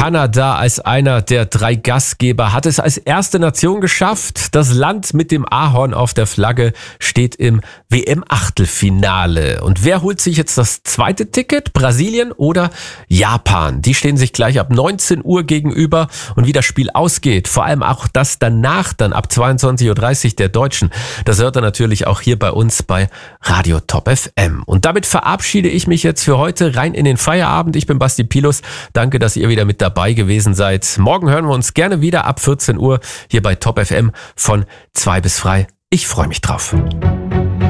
Kanada als einer der 3 Gastgeber hat es als erste Nation geschafft. Das Land mit dem Ahorn auf der Flagge steht im WM-Achtelfinale. Und wer holt sich jetzt das zweite Ticket? Brasilien oder Japan? Die stehen sich gleich ab 19 Uhr gegenüber. Und wie das Spiel ausgeht, vor allem auch das danach, dann ab 22.30 Uhr der Deutschen, das hört er natürlich auch hier bei uns bei Radio Top FM. Und damit verabschiede ich mich jetzt für heute rein in den Feierabend. Ich bin Basti Pilus. Danke, dass ihr wieder mit dabei gewesen seid. Morgen hören wir uns gerne wieder ab 14 Uhr hier bei Top FM von 2 bis frei. Ich freue mich drauf.